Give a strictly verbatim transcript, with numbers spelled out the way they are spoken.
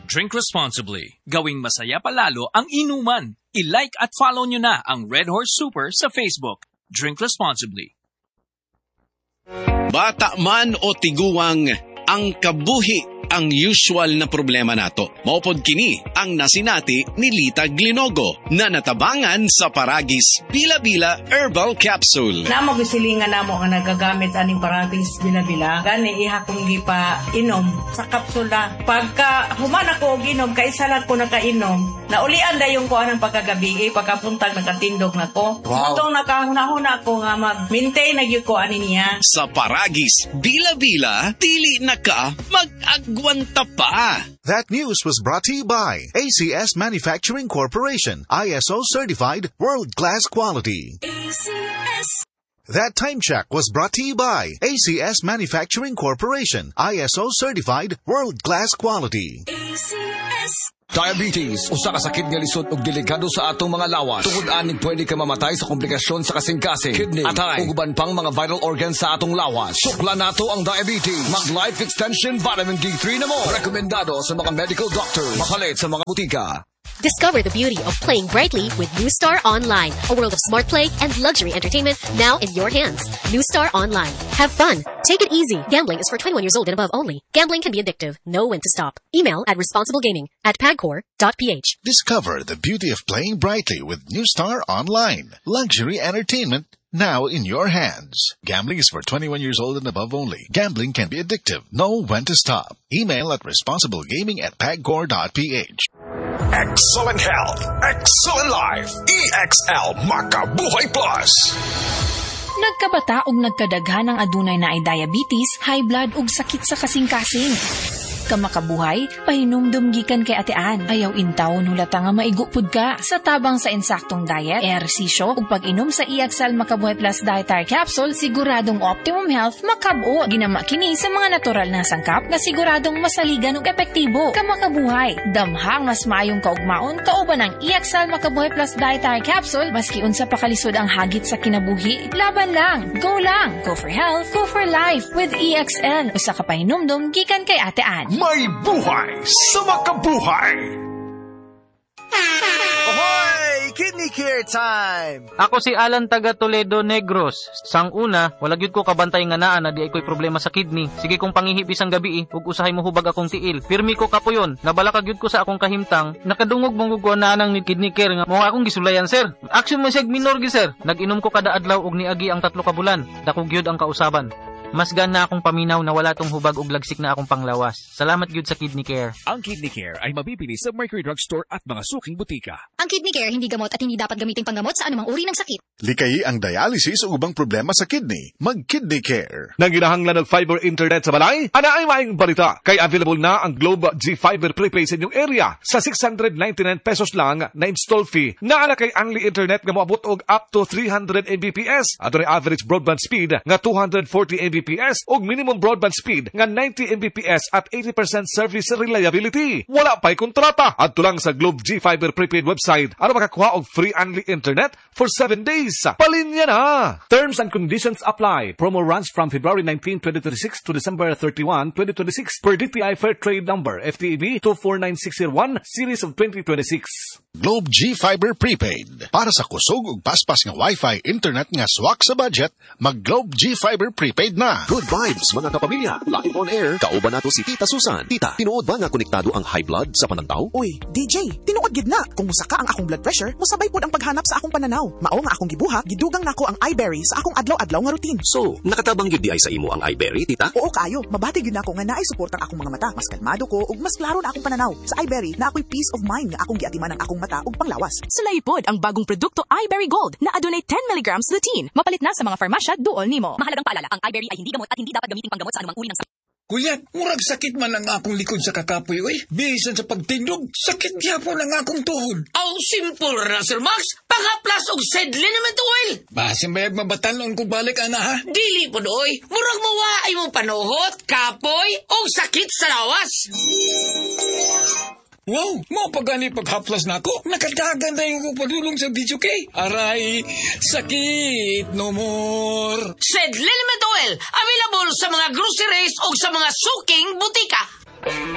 Drink responsibly. Gawing masaya palalo ang inuman. I-like at follow nyo na ang Red Horse Super sa Facebook. Drink responsibly. Bata man o tiguwang, ang kabuhi ang usual na problema nato. Maupod kini ang nasinati ni Lita Glinogo na natabangan sa Paragis Bila-Bila Herbal Capsule. Namo gisilingan namo nga nagagamit aning Paragis Bila-Bila. Gani iha kong gipa inom sa kapsula. Pagka human ako og inom, kaisa lang ko nakainom, naulian dayon ko anang pagkagabi, eh, pagkapuntag nakatindog na ko. Wow. Itong nakahuna-huna ko nga mag-maintain na yun ko ani niya. Sa Paragis Bila-Bila, dili na ka mag-agwanta pa. That news was brought to you by A C S Manufacturing Corporation, I S O certified, world-class quality. A C S. That time check was brought to you by A C S Manufacturing Corporation, I S O certified, world-class quality. A C S. Diabetes, usa ka sakit nga lisod ug delikado sa atong mga lawas. Tungod aning pwede ka mamatay sa komplikasyon sa kasing-kasing, kidney, atay, ug uban pang mga vital organs sa atong lawas. Sukla nato ang diabetes. Mag Life Extension Vitamin D three na mo. Rekomendado sa mga medical doctors. Makalit sa mga butika. Discover the beauty of playing brightly with New Star Online, a world of smart play and luxury entertainment now in your hands. New Star Online. Have fun. Take it easy. Gambling is for twenty-one years old and above only. Gambling can be addictive. Know when to stop. Email at responsiblegaming at pagcor dot p h. Discover the beauty of playing brightly with New Star Online, luxury entertainment now in your hands. Gambling is for twenty-one years old and above only. Gambling can be addictive. Know when to stop. Email at responsiblegaming at pagcor dot p h. Excellent health, excellent life. E X L Makabuhay Plus. Nagkabata ug nagkadaghan ang adunay na ay diabetes, high blood ug sakit sa kasing-kasing. Kamakabuhay, pahinumdum gikan kay atean. Ayaw intaw nulata nga maigupod ka sa tabang sa insaktong diet, ehersisyo ug pag-inom sa E X L Makabuhay Plus Dietary Capsule, siguradong optimum health makabuo. Ginama kini sa mga natural na sangkap nga siguradong masaligan ug epektibo. Kamakabuhay, damhang mas maayong kaugmaon kauban ang E X L Makabuhay Plus Dietary Capsule maski unsa pa kalisod ang hagit sa kinabuhi. Laban lang, go lang. Go for health, go for life with E X L. Usa ka pahinumdum gikan kay atean. May buhay sa makabuhay! Ahoy! Kidney Care time! Ako si Alan taga Toledo Negros. Sang una, wala gyud ko kabantay nga naa na di ay ko'y problema sa kidney. Sige kong pangihip isang gabi, ug usahay mo hubag akong tiil. Pirmi ko kapuyon, nabalaka gyud ko sa akong kahimtang. Nakadungog mong gugwa na nang ni Kidney Care nga mo akong gisulayan, sir. Action man siya minor gi, sir. Nag-inom ko kada adlaw ug niagi ang tatlo ka bulan. Dako gyud ang kausaban. Mas gana akong paminaw na wala tong hubag ug lagsik na akong panglawas. Salamat gyud sa Kidney Care. Ang Kidney Care ay mabibili sa Mercury Drugstore at mga suking butika. Ang Kidney Care hindi gamot at hindi dapat gamiting panggamot sa anumang uri ng sakit. Likay ang dialysis o ubang problema sa kidney. Mag-Kidney Care. Nanginahanglan ng fiber internet sa balay? Ana ay maing balita. Kay available na ang Globe G Fiber Prepaid sa inyong area. Sa six hundred ninety-nine pesos lang na install fee. Naana kay Angli Internet nga moabot og up to three hundred megabits per second. Ato na average broadband speed nga two hundred forty megabits per second og minimum broadband speed nga ninety megabits per second at eighty percent service reliability. Wala pa'y kontrata. Adto lang sa Globe G Fiber Prepaid website ano makakuha og free Angli Internet for seven days. Palinya na! Terms and conditions apply. Promo runs from February nineteenth, twenty twenty-six to December thirty-first, twenty twenty-six per D T I Fair Trade Number F T E B two four nine six zero one Series of twenty twenty-six. Globe G Fiber Prepaid. Para sa kusog ug paspas nga Wi-Fi internet nga swak sa budget, mag Globe G Fiber Prepaid na. Good vibes mga kapamilya. Live on air. Kauban nato si Tita Susan. Tita, tinuod ba nga konektado ang high blood sa panantaw? Uy, D J, tinuod gid na. Kung musaka ang akong blood pressure, musabay pod ang paghanap sa akong pananaw. Mao nga akong gibuhat, gidugang nako ang iBerry sa akong adlaw-adlaw nga routine. So, nakatabang gyud di ay sa imo ang iBerry, tita? Oo kayo, mabati gyud nako nga naay suporta ang akong mga mata. Mas kalmado ko ug mas klaro na akong pananaw. Sa iBerry na ako'y peace of mind nga akong giatiman ang akong mata ug panglawas. Sulaipod ang bagong produkto iBerry Gold na adunay ten milligrams lutein. Mapalit na sa mga farmasya duol nimo. Mahalagang paalala, ang iBerry ay hindi gamot at hindi dapat gamitin panggamot sa anumang uri ng sakit. Kuya, murag sakit man ang akong likod sa kakapoy, oy. Bisan sa pagtindog, sakit gyapon ang akong tuhod. Aw, simple ra, Sir Max. Pangaplas og Sedlin naman to, oil. Basin bayag mabatalon kung balik, ana, ha? Dili po, oy. Murag mawaay mong panuhot, kapoy, o sakit sa lawas. Wow, mo pagani paghaplas na ako. Nakadagan na yung padulong sa video kay. Aray, sakit no more. Sedlin naman to, oil. Available sa mga groceries o sa mga suking butika.